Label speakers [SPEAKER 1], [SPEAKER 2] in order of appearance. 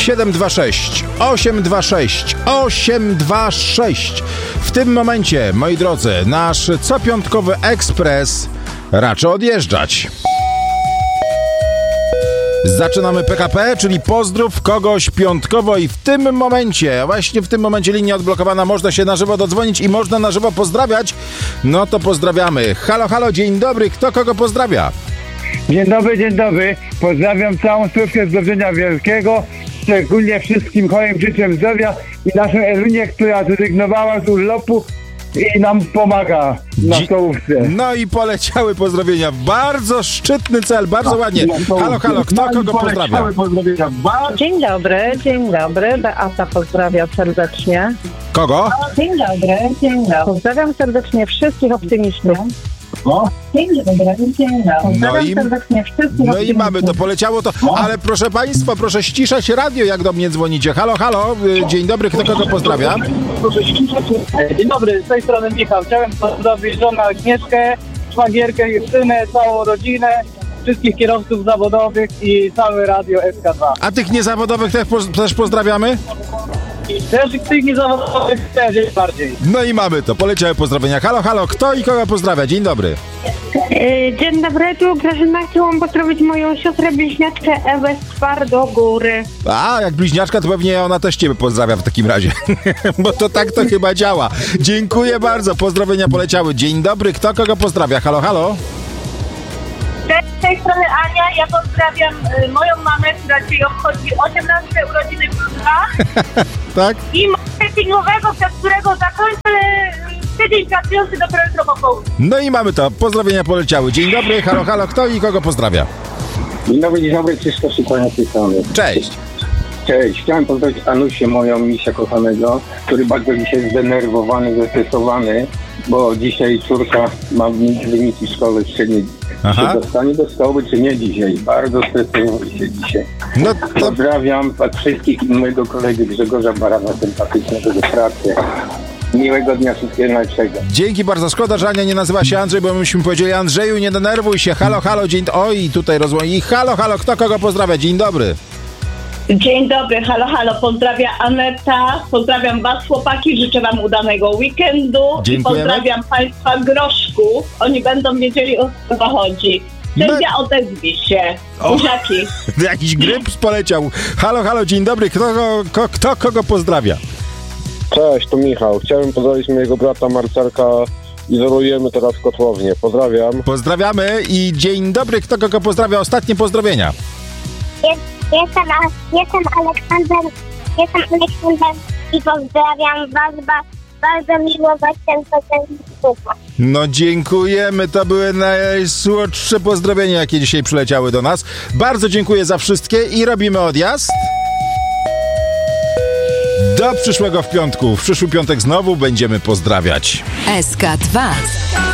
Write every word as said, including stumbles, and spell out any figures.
[SPEAKER 1] siedem dwa sześć osiem dwa sześć osiem dwa sześć. W tym momencie, moi drodzy, nasz copiątkowy ekspres raczy odjeżdżać. Zaczynamy P K P, czyli pozdrów kogoś piątkowo i w tym momencie, właśnie w tym momencie linia odblokowana, można się na żywo dodzwonić i można na żywo pozdrawiać. No to pozdrawiamy. Halo, halo, dzień dobry, kto kogo pozdrawia?
[SPEAKER 2] Dzień dobry, dzień dobry. Pozdrawiam całą służbę zdrowia wielkiego, szczególnie wszystkim chorym życzę zdrowia i naszą Elunię, która zrezygnowała z urlopu i nam pomaga na
[SPEAKER 1] Dzi-
[SPEAKER 2] stołówce.
[SPEAKER 1] No i poleciały pozdrowienia. Bardzo szczytny cel, bardzo ładnie. Halo, halo, kto kogo pozdrawia?
[SPEAKER 3] Dzień dobry, dzień dobry. Beata pozdrawia serdecznie.
[SPEAKER 1] Kogo?
[SPEAKER 3] Dzień dobry, dzień dobry. Pozdrawiam serdecznie wszystkich optymistów. No. Dzień dobry, dzień dobry. Pozdrawiam
[SPEAKER 1] No i-
[SPEAKER 3] serdecznie wszystkich
[SPEAKER 1] No i
[SPEAKER 3] optymistów.
[SPEAKER 1] mamy to, poleciało to, ale proszę państwa, proszę ściszać radio, jak do mnie dzwonicie. Halo, halo, y, dzień dobry, kto kogo pozdrawia?
[SPEAKER 4] Dzień dobry, z tej strony Michał. Chciałem pozdrowić żonę Agnieszkę, szwagierkę Justynę, całą rodzinę, wszystkich kierowców zawodowych i całe radio S K dwa.
[SPEAKER 1] A tych niezawodowych też, poz- też pozdrawiamy?
[SPEAKER 4] Też tych niezawodowych też jest bardziej.
[SPEAKER 1] No i mamy to, poleciały pozdrowienia. Halo, halo, kto i kogo pozdrawia? Dzień dobry.
[SPEAKER 5] Dzień dobry, tu Grażyna. Chciałam pozdrowić moją siostrę bliźniaczkę Ewę z Twardogóry.
[SPEAKER 1] A, jak bliźniaczka, to pewnie ona też ciebie pozdrawia w takim razie. Bo to tak to chyba działa. Dziękuję bardzo, pozdrowienia poleciały. Dzień dobry, kto kogo pozdrawia? Halo, halo.
[SPEAKER 6] Cześć, z tej strony Ania. Ja pozdrawiam y, moją mamę, która dzisiaj obchodzi osiemnaste urodziny plus dwa
[SPEAKER 1] Tak?
[SPEAKER 6] i marketingowego, przez którego zakończę y, tydzień pracujący dopiero jutro po południu.
[SPEAKER 1] No i mamy to, pozdrowienia poleciały. Dzień dobry, halo, halo, kto i kogo pozdrawia?
[SPEAKER 7] Dzień dobry, dzień dobry, Krzysztof Szykonia z tej strony.
[SPEAKER 1] Cześć.
[SPEAKER 7] Cześć, chciałem pozdrowić Anusię, moją misia kochanego, który bardzo dzisiaj zdenerwowany, zestresowany, bo dzisiaj córka ma wyniki szkoły średniej.
[SPEAKER 1] Aha.
[SPEAKER 7] Czy dostanie do szkoły, czy nie dzisiaj. Bardzo stresuję się dzisiaj.
[SPEAKER 1] No to
[SPEAKER 7] Pozdrawiam was wszystkich i mojego kolegy Grzegorza Barana, sympatycznego do pracy. Miłego dnia, wszystkiego najlepszego.
[SPEAKER 1] dzięki bardzo. Szkoda, że Ania nie nazywa się Andrzej, bo myśmy powiedzieli: Andrzeju, nie denerwuj się. Halo, halo, dzień... Oj, tutaj rozłąki. Halo, halo, kto kogo pozdrawia? Dzień dobry.
[SPEAKER 6] Dzień dobry, halo, halo. Pozdrawia Aneta, pozdrawiam was chłopaki, życzę wam udanego weekendu.
[SPEAKER 1] Dziękujemy.
[SPEAKER 6] I pozdrawiam państwa groszków. Oni będą wiedzieli, o co chodzi. Sędzia,
[SPEAKER 1] No.
[SPEAKER 6] odezwij się.
[SPEAKER 1] O.
[SPEAKER 6] Buziaki.
[SPEAKER 1] Jakiś gryp poleciał. Halo, halo, dzień dobry. Kto, ko, ko, kto kogo pozdrawia?
[SPEAKER 8] Cześć, to Michał. Chciałem pozdrowić mojego brata Marcelka. Izolujemy teraz kotłownię. Pozdrawiam.
[SPEAKER 1] Pozdrawiamy i dzień dobry. Kto kogo pozdrawia? Ostatnie pozdrowienia.
[SPEAKER 5] Jestem, jestem Aleksander, jestem Aleksander i pozdrawiam was. Ba, bardzo miło was ten słuchać.
[SPEAKER 1] No dziękujemy, to były najsłodsze pozdrowienia, jakie dzisiaj przyleciały do nas. Bardzo dziękuję za wszystkie i robimy odjazd. Do przyszłego w piątku. W przyszły piątek znowu będziemy pozdrawiać.
[SPEAKER 9] S K dwa.